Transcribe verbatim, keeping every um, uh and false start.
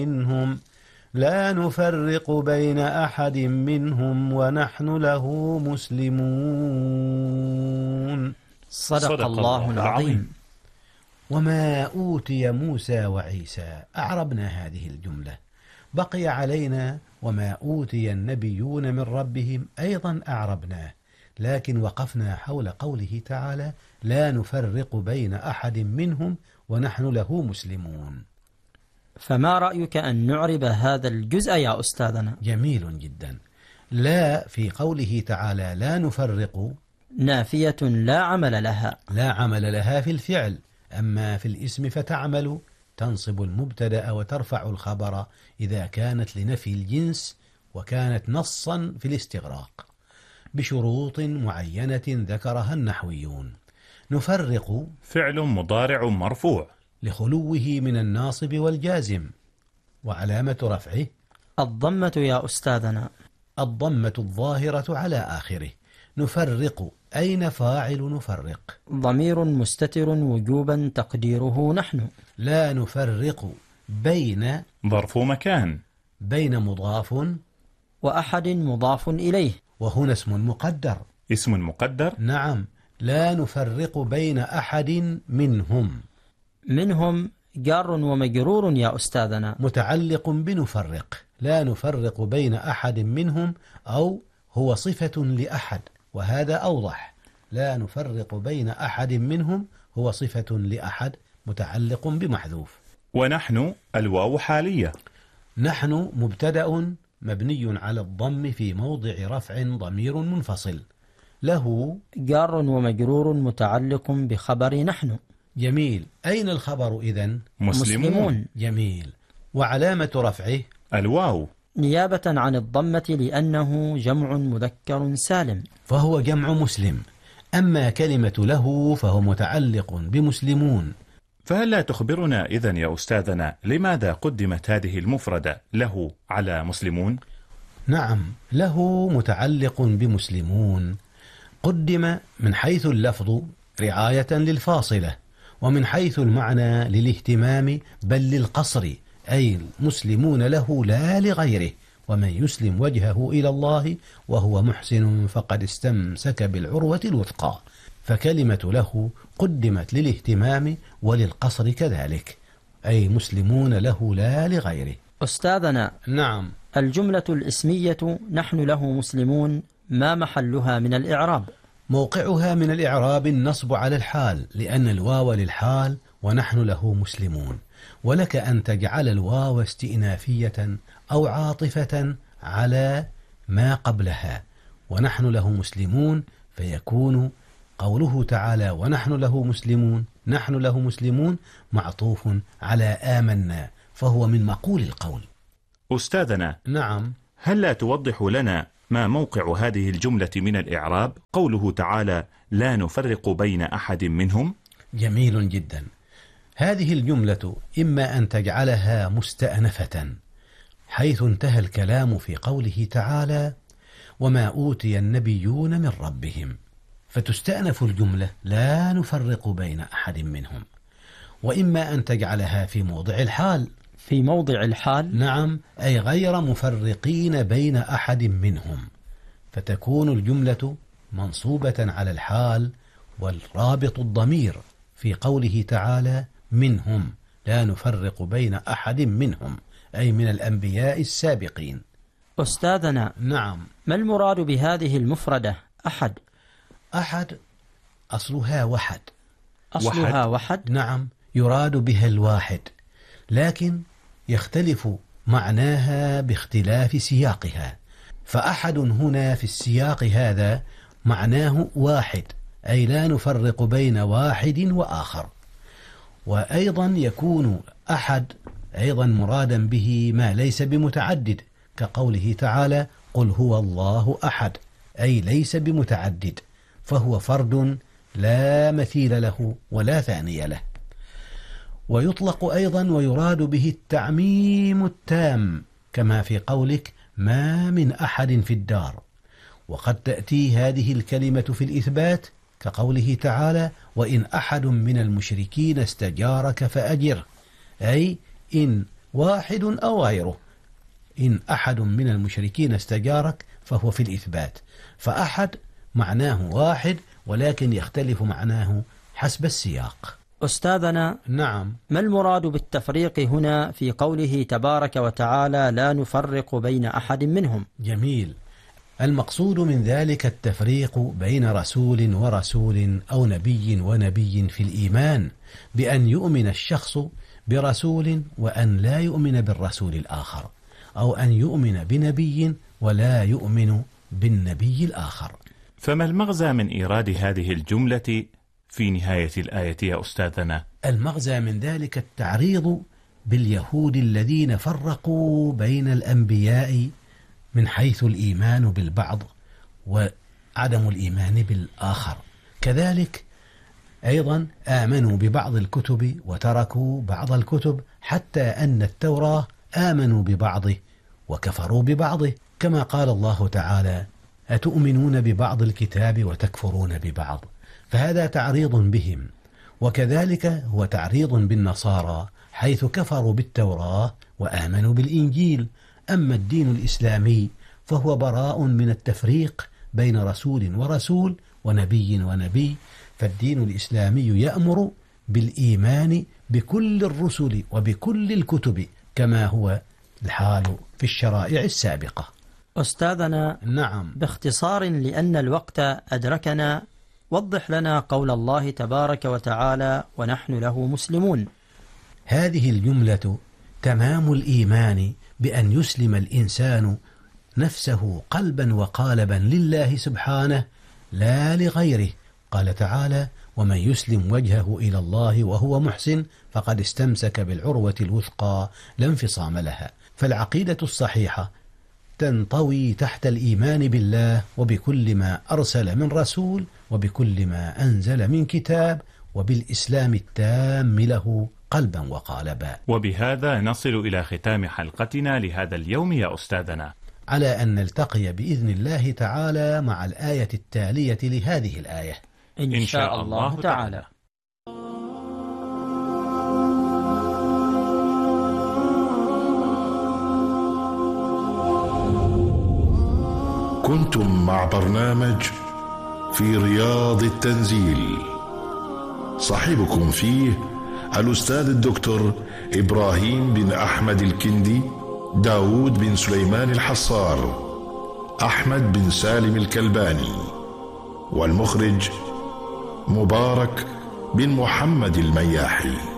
منهم لا نفرق بين أحد منهم ونحن له مسلمون. صدق, صدق الله العظيم. وما أوتي موسى وعيسى، أعربنا هذه الجملة. بقي علينا وما أوتي النبيون من ربهم، أيضا أعربناه، لكن وقفنا حول قوله تعالى لا نفرق بين أحد منهم ونحن له مسلمون. فما رأيك أن نعرب هذا الجزء يا أستاذنا؟ جميل جدا. لا في قوله تعالى لا نفرق نافية لا عمل لها، لا عمل لها في الفعل، أما في الاسم فتعمل، تنصب المبتدأ وترفع الخبر إذا كانت لنفي الجنس وكانت نصا في الاستغراق بشروط معينة ذكرها النحويون. نفرق فعل مضارع مرفوع لخلوه من الناصب والجازم، وعلامة رفعه الضمة يا أستاذنا، الضمة الظاهرة على آخره. نفرق أين فاعل نفرق؟ ضمير مستتر وجوبا تقديره نحن. لا نفرق بين ظرف مكان، بين مضاف وأحد مضاف إليه، وهنا اسم مقدر. اسم مقدر؟ نعم. لا نفرق بين أحد منهم. منهم جار ومجرور يا أستاذنا، متعلق بنفرق. لا نفرق بين أحد منهم، أو هو صفة لأحد، وهذا أوضح. لا نفرق بين أحد منهم هو صفة لأحد متعلق بمحذوف. ونحن الواو حالية. نحن مبتدأ مبني على الضم في موضع رفع ضمير منفصل، له جار ومجرور متعلق بخبر نحن. جميل. أين الخبر إذن؟ مسلمون. مسلمون. جميل. وعلامة رفعه الواو نيابة عن الضمة لأنه جمع مذكر سالم، فهو جمع مسلم. أما كلمة له فهو متعلق بمسلمون. فهل لا تخبرنا إذن يا أستاذنا لماذا قدمت هذه المفردة له على مسلمون؟ نعم، له متعلق بمسلمون قدم من حيث اللفظ رعاية للفاصلة، ومن حيث المعنى للاهتمام بل للقصر، أي المسلمون له لا لغيره. ومن يسلم وجهه إلى الله وهو محسن فقد استمسك بالعروة الوثقى. فكلمة له قدمت للاهتمام وللقصر كذلك، أي مسلمون له لا لغيره. أستاذنا، نعم. الجملة الاسمية نحن له مسلمون ما محلها من الإعراب؟ موقعها من الإعراب النصب على الحال، لأن الواو للحال ونحن له مسلمون. ولك أن تجعل الواو استئنافية أو عاطفة على ما قبلها، ونحن له مسلمون، فيكون قوله تعالى ونحن له مسلمون، نحن له مسلمون معطوف على آمنا، فهو من مقول القول. أستاذنا، نعم. هل لا توضح لنا ما موقع هذه الجملة من الإعراب؟ قوله تعالى لا نفرق بين أحد منهم. جميل جدا. هذه الجملة إما أن تجعلها مستأنفة حيث انتهى الكلام في قوله تعالى وما أوتي النبيون من ربهم، فتستأنف الجملة لا نفرق بين أحد منهم. وإما أن تجعلها في موضع الحال. في موضع الحال؟ نعم، أي غير مفرقين بين أحد منهم، فتكون الجملة منصوبة على الحال، والرابط الضمير في قوله تعالى منهم لا نفرق بين أحد منهم، أي من الأنبياء السابقين. أستاذنا، نعم. ما المراد بهذه المفردة أحد؟ أحد أصلها وحد. أصلها وحد, وحد؟ نعم، يراد بها الواحد، لكن يختلف معناها باختلاف سياقها. فأحد هنا في السياق هذا معناه واحد، أي لا نفرق بين واحد وآخر. وأيضا يكون أحد أيضا مرادا به ما ليس بمتعدد، كقوله تعالى قل هو الله أحد، أي ليس بمتعدد، فهو فرد لا مثيل له ولا ثاني له. ويطلق أيضا ويراد به التعميم التام، كما في قولك ما من أحد في الدار. وقد تأتي هذه الكلمة في الإثبات كقوله تعالى وإن أحد من المشركين استجارك فأجره، أي إن واحد أو غيره. إن أحد من المشركين استجارك فهو في الإثبات، فأحد معناه واحد ولكن يختلف معناه حسب السياق. أستاذنا، نعم، ما المراد بالتفريق هنا في قوله تبارك وتعالى لا نفرق بين أحد منهم؟ جميل. المقصود من ذلك التفريق بين رسول ورسول أو نبي ونبي في الإيمان، بأن يؤمن الشخص برسول وأن لا يؤمن بالرسول الآخر، أو أن يؤمن بنبي ولا يؤمن بالنبي الآخر. فما المغزى من إيراد هذه الجملة في نهاية الآية يا أستاذنا؟ المغزى من ذلك التعريض باليهود الذين فرقوا بين الأنبياء من حيث الإيمان بالبعض وعدم الإيمان بالآخر. كذلك أيضا آمنوا ببعض الكتب وتركوا بعض الكتب، حتى أن التوراة آمنوا ببعضه وكفروا ببعضه، كما قال الله تعالى أتؤمنون ببعض الكتاب وتكفرون ببعض، فهذا تعريض بهم. وكذلك هو تعريض بالنصارى حيث كفروا بالتوراة وآمنوا بالإنجيل. أما الدين الإسلامي فهو براء من التفريق بين رسول ورسول ونبي ونبي، فالدين الإسلامي يأمر بالإيمان بكل الرسل وبكل الكتب كما هو الحال في الشرائع السابقة. أستاذنا، نعم، باختصار لأن الوقت أدركنا، وضح لنا قول الله تبارك وتعالى ونحن له مسلمون. هذه الجملة تمام الإيمان بأن يسلم الإنسان نفسه قلبا وقالبا لله سبحانه لا لغيره. قال تعالى ومن يسلم وجهه إلى الله وهو محسن فقد استمسك بالعروة الوثقى لا انفصام لها. فالعقيدة الصحيحة تنطوي تحت الإيمان بالله وبكل ما أرسل من رسول وبكل ما أنزل من كتاب وبالإسلام التام له قلبا وقالبا. وبهذا نصل إلى ختام حلقتنا لهذا اليوم يا أستاذنا، على أن نلتقي بإذن الله تعالى مع الآية التالية لهذه الآية إن شاء الله تعالى. كنتم مع برنامج في رياض التنزيل، صاحبكم فيه الأستاذ الدكتور إبراهيم بن أحمد الكندي، داود بن سليمان الحصار، أحمد بن سالم الكلباني، والمخرج مبارك بن محمد المياحي.